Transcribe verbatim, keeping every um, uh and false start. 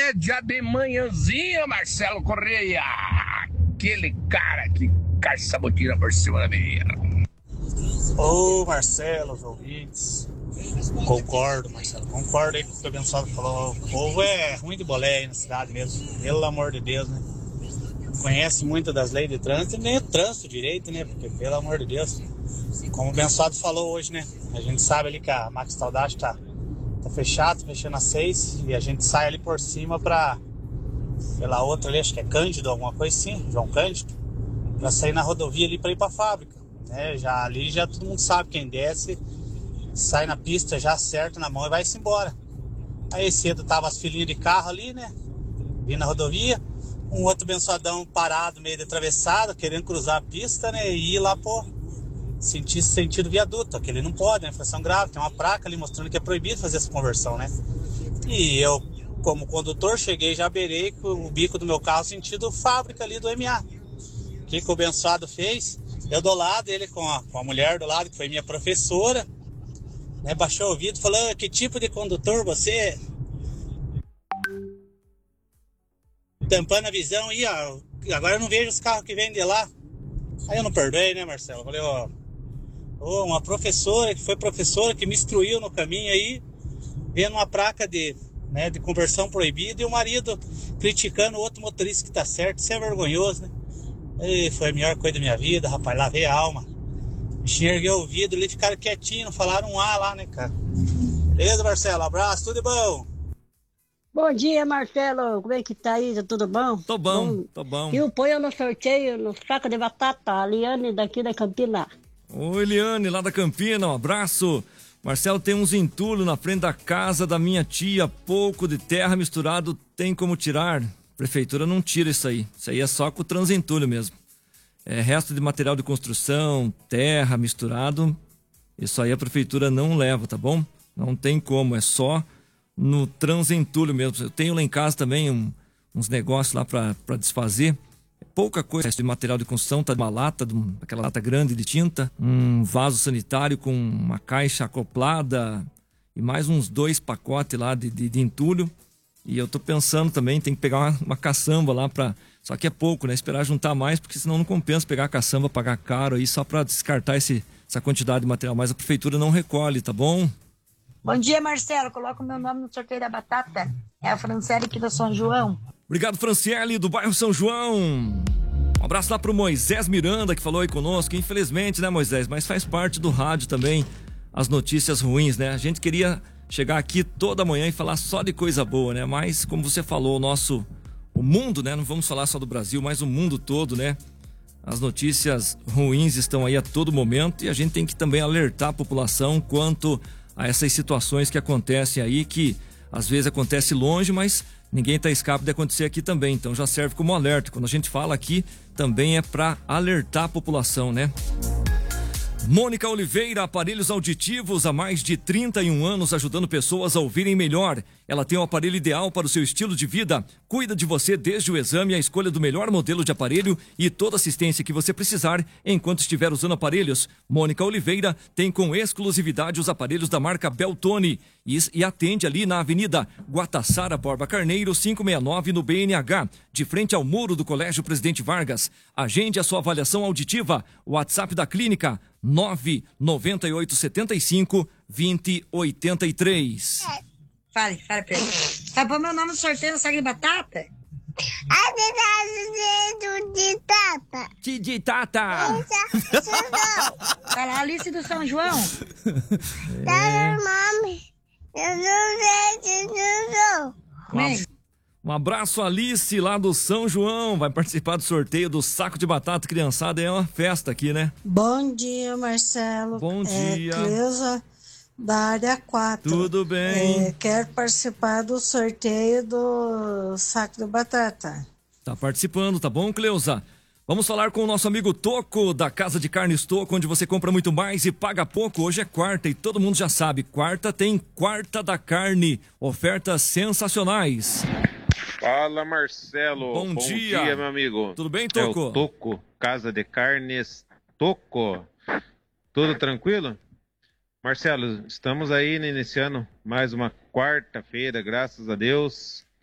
média de manhãzinha, Marcelo Correia. Aquele cara que cai sabotina por cima da meia. Ô, Marcelo, os ouvintes. Concordo, Marcelo. Concordo aí com o que o abençoado falou. O povo é ruim de bolé aí na cidade mesmo. Pelo amor de Deus, né? Conhece muito das leis de trânsito e nem o trânsito direito, né? Porque, pelo amor de Deus, como o abençoado falou hoje, né? A gente sabe ali que a Max Taldache tá, tá fechado, tá fechando às seis, e a gente sai ali por cima pra, pela outra ali, acho que é Cândido, alguma coisa assim, João Cândido, pra sair na rodovia ali pra ir pra fábrica, né? Já ali, já todo mundo sabe quem desce, sai na pista, já acerta na mão e vai-se embora. Aí cedo tava as filinhas de carro ali, né? Vindo na rodovia. Um outro abençoadão parado, meio de atravessado, querendo cruzar a pista, né? E ir lá, pô, sentir sentido viaduto. Aquele não pode, né? Infração grave. Tem uma placa ali mostrando que é proibido fazer essa conversão, né? E eu, como condutor, cheguei, já beirei com o bico do meu carro sentido fábrica ali do M A. O que, que o abençoado fez? Eu do lado, ele com a, com a mulher do lado, que foi minha professora, né? Baixou o vidro e falou: que tipo de condutor você é? Tampando a visão e ó, agora eu não vejo os carros que vêm de lá. Aí eu não perdoei, né, Marcelo? Falei, ó, ó, uma professora que foi professora que me instruiu no caminho aí, vendo uma placa de, né, de conversão proibida e o marido criticando o outro motorista que tá certo. Isso é vergonhoso, né? E foi a melhor coisa da minha vida, rapaz, lavei a alma. Enxerguei o vidro ali, ficaram quietinhos, não falaram um A lá, né, cara? Beleza, Marcelo? Abraço, tudo de bom? Bom dia, Marcelo. Como é que tá aí? Tá tudo bom? Tô bom, bom. tô bom. E o põe no sorteio no saco de batata, a Liane daqui da Campina. Oi, Liane, lá da Campina, um abraço. Marcelo, tem uns entulhos na frente da casa da minha tia, pouco de terra misturado, tem como tirar? Prefeitura não tira isso aí, isso aí é só com o transentulho mesmo. É resto de material de construção, terra misturado, isso aí a prefeitura não leva, tá bom? Não tem como, é só no transentulho mesmo. Eu tenho lá em casa também um, uns negócios lá para desfazer. Pouca coisa de material de construção, tá de uma lata, de um, aquela lata grande de tinta, um vaso sanitário com uma caixa acoplada e mais uns dois pacotes lá de, de, de entulho. E eu tô pensando também, tem que pegar uma, uma caçamba lá para, só que é pouco, né? Esperar juntar mais, porque senão não compensa pegar a caçamba, pagar caro aí só para descartar esse, essa quantidade de material. Mas a prefeitura não recolhe, tá bom? Bom dia, Marcelo. Coloca o meu nome no sorteio da batata. É a Franciele aqui do São João. Obrigado, Franciele, do bairro São João. Um abraço lá pro Moisés Miranda, que falou aí conosco. Infelizmente, né, Moisés? Mas faz parte do rádio também as notícias ruins, né? A gente queria chegar aqui toda manhã e falar só de coisa boa, né? Mas, como você falou, o nosso... O mundo, né? Não vamos falar só do Brasil, mas o mundo todo, né? As notícias ruins estão aí a todo momento e a gente tem que também alertar a população quanto a essas situações que acontecem aí, que às vezes acontece longe, mas ninguém está escapado de acontecer aqui também. Então já serve como alerta. Quando a gente fala aqui, também é para alertar a população, né? Mônica Oliveira, aparelhos auditivos há mais de trinta e um anos, ajudando pessoas a ouvirem melhor. Ela tem o aparelho ideal para o seu estilo de vida. Cuida de você desde o exame, a escolha do melhor modelo de aparelho e toda assistência que você precisar enquanto estiver usando aparelhos. Mônica Oliveira tem com exclusividade os aparelhos da marca Beltone e, e atende ali na Avenida Guataçara Borba Carneiro, quinhentos e sessenta e nove, no B N H, de frente ao muro do Colégio Presidente Vargas. Agende a sua avaliação auditiva. WhatsApp da clínica nove nove oito sete cinco, dois zero oito três. Fale, fale pra ele. Vai pôr meu nome no sorteio no saco de batata? De tata. De tata. Tá lá, Alice do São João. Tá no nome. Vem. Um abraço, Alice, lá do São João. Vai participar do sorteio do saco de batata. Criançada, é uma festa aqui, né? Bom dia, Marcelo. Bom dia. É, Cleusa, da área quatro. Tudo bem. É, quero participar do sorteio do saco de batata. Tá participando, tá bom, Cleusa? Vamos falar com o nosso amigo Toco, da Casa de Carnes Toco, onde você compra muito mais e paga pouco. Hoje é quarta e todo mundo já sabe, quarta tem Quarta da Carne. Ofertas sensacionais. Fala, Marcelo. Bom, Bom dia. dia, meu amigo. Tudo bem, Toco? É o Toco, Casa de Carnes Toco. Tudo tranquilo? Marcelo, estamos aí iniciando mais uma quarta-feira, graças a Deus.